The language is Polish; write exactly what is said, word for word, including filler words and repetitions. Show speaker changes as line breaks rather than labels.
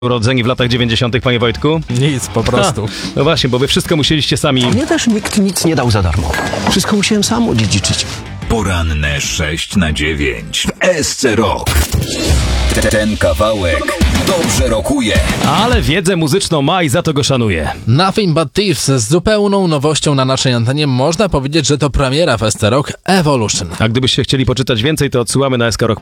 urodzeni w latach dziewięćdziesiątych, panie Wojtku?
Nic, po prostu.
Ha, no właśnie, bo wy wszystko musieliście sami...
Mnie też nikt nic nie dał za darmo. Wszystko musiałem sam odziedziczyć.
Poranne sześć na dziewięć w S C Rock. Ten kawałek dobrze rokuje.
Ale wiedzę muzyczną ma i za to go szanuje.
Nothing But Thieves z zupełną nowością na naszej antenie. Można powiedzieć, że to premiera w S C Rock Evolution.
A gdybyście chcieli poczytać więcej, to odsyłamy na S K Rock.